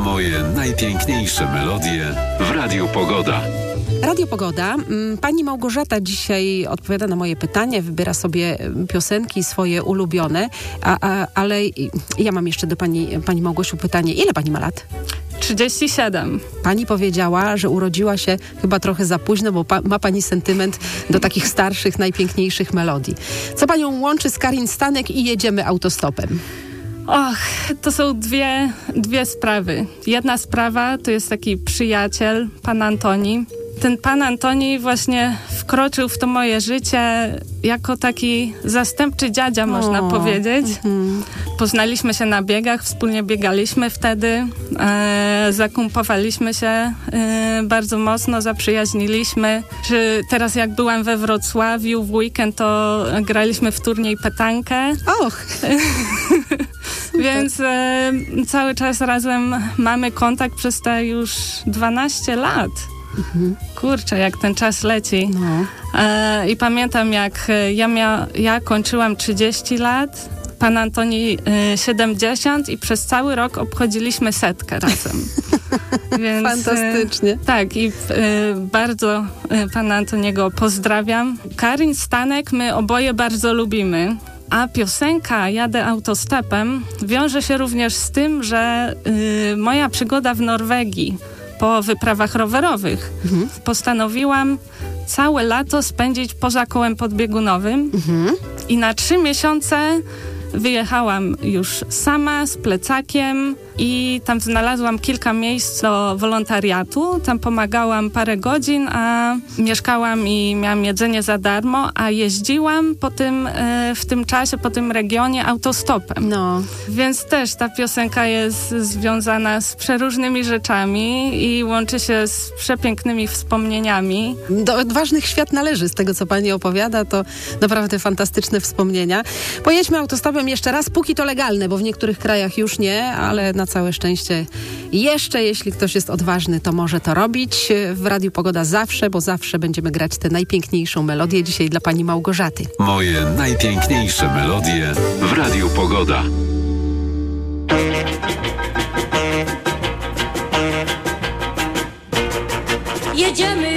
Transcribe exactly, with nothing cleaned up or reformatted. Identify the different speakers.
Speaker 1: Moje najpiękniejsze melodie w Radiu Pogoda.
Speaker 2: Radio Pogoda. Pani Małgorzata dzisiaj odpowiada na moje pytanie, wybiera sobie piosenki swoje ulubione, a, a, ale ja mam jeszcze do pani, pani Małgosiu pytanie. Ile pani ma lat?
Speaker 3: trzydzieści siedem.
Speaker 2: Pani powiedziała, że urodziła się chyba trochę za późno, bo pa, ma pani sentyment do takich starszych, najpiękniejszych melodii. Co panią łączy z Karin Stanek i jedziemy autostopem?
Speaker 3: Och, to są dwie, dwie sprawy. Jedna sprawa to jest taki przyjaciel, pan Antoni. Ten pan Antoni właśnie wkroczył w to moje życie jako taki zastępczy dziadzia, można
Speaker 2: o,
Speaker 3: powiedzieć.
Speaker 2: Mm-hmm.
Speaker 3: Poznaliśmy się na biegach, wspólnie biegaliśmy wtedy, e, zakumpowaliśmy się e, bardzo mocno, zaprzyjaźniliśmy. Czy teraz jak byłam we Wrocławiu w weekend, to graliśmy w turniej petankę.
Speaker 2: Och!
Speaker 3: Więc e, cały czas razem mamy kontakt przez te już dwanaście lat. Mhm. Kurczę, jak ten czas leci.
Speaker 2: No.
Speaker 3: E, I pamiętam, jak ja, mia, ja kończyłam trzydzieści lat, pan Antoni e, siedemdziesiąt i przez cały rok obchodziliśmy setkę razem. Więc,
Speaker 2: fantastycznie.
Speaker 3: E, tak, i e, bardzo e, pana Antoniego pozdrawiam. Karin Stanek my oboje bardzo lubimy. A piosenka Jadę autostopem wiąże się również z tym, że y, moja przygoda w Norwegii po wyprawach rowerowych mhm. postanowiłam całe lato spędzić poza kołem podbiegunowym mhm. i na trzy miesiące wyjechałam już sama z plecakiem i tam znalazłam kilka miejsc do wolontariatu. Tam pomagałam parę godzin, a mieszkałam i miałam jedzenie za darmo, a jeździłam po tym, w tym czasie, po tym regionie autostopem.
Speaker 2: No.
Speaker 3: Więc też ta piosenka jest związana z przeróżnymi rzeczami i łączy się z przepięknymi wspomnieniami.
Speaker 2: Do odważnych świat należy, z tego co pani opowiada, to naprawdę fantastyczne wspomnienia. Pojedźmy autostopem jeszcze raz, póki to legalne, bo w niektórych krajach już nie, ale na całe szczęście jeszcze, jeśli ktoś jest odważny, to może to robić. W Radiu Pogoda zawsze, bo zawsze będziemy grać tę najpiękniejszą melodię. Dzisiaj dla pani Małgorzaty.
Speaker 1: Moje najpiękniejsze melodie w Radiu Pogoda.
Speaker 4: Jedziemy